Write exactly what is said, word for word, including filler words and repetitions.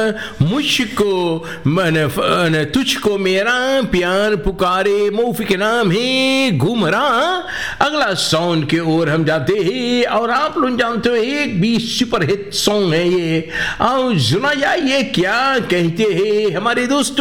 मुझको मन फन तुझको मेरा प्यार पुकारे मौफी के नाम है घूमरा। अगला सॉन्ग के ओर हम जाते हैं और आप लोग जानते हो एक भी सुपर हिट सॉन्ग है ये। आओ सुना जाए ये क्या कहते हैं हमारे दोस्तों।